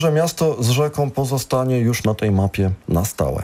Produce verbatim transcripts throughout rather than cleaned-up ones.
że miasto z rzeką pozostanie już na tej mapie na stałe?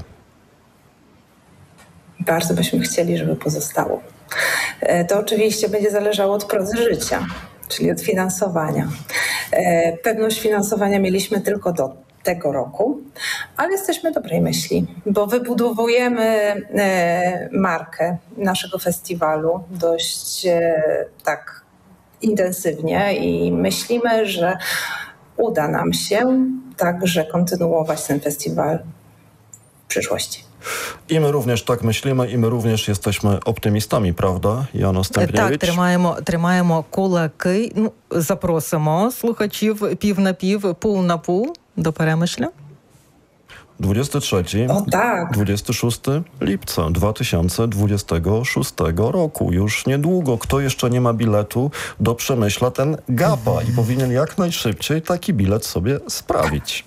Bardzo byśmy chcieli, żeby pozostało. To oczywiście będzie zależało od prozy życia, czyli od finansowania. Pewność finansowania mieliśmy tylko do tego roku, ale jesteśmy dobrej myśli, bo wybudowujemy markę naszego festiwalu dość tak intensywnie i myślimy, że uda nam się także kontynuować ten festiwal w przyszłości. I my również tak myślimy, i my również jesteśmy optymistami, правда, Яно Стемпнєвич? Так, тримаємо, тримаємо кулаки. Ну, запросимо слухачів пів на пів, пул на пул до Перемишля. dwudziestego trzeciego O tak. dwudziestego szóstego lipca dwa tysiące dwudziestego szóstego roku. Już niedługo. Kto jeszcze nie ma biletu do Przemyśla, ten gapa i powinien jak najszybciej taki bilet sobie sprawić.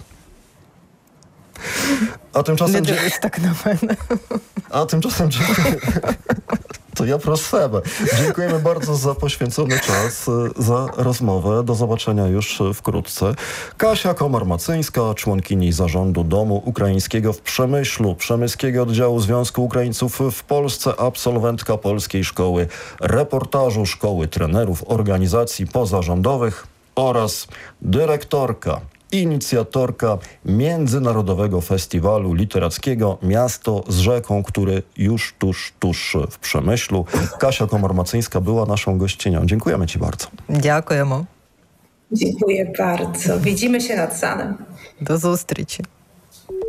A tymczasem... Не дивись так на мене. A tymczasem dziękuję. To ja pro себе. Dziękujemy bardzo za poświęcony czas, za rozmowę. Do zobaczenia już wkrótce. Kasia Komar-Macyńska, członkini zarządu Domu Ukraińskiego w Przemyślu, Przemyskiego Oddziału Związku Ukraińców w Polsce, absolwentka Polskiej Szkoły Reportażu, Szkoły Trenerów Organizacji Pozarządowych oraz dyrektorka, inicjatorka Międzynarodowego Festiwalu Literackiego Miasto z rzeką, który już tuż, tuż w Przemyślu. Kasia Komar-Macyńska była naszą gościnią. Dziękujemy Ci bardzo. Дякуємо. Dziękuję bardzo. Widzimy się nad Sanem. До зустрічі.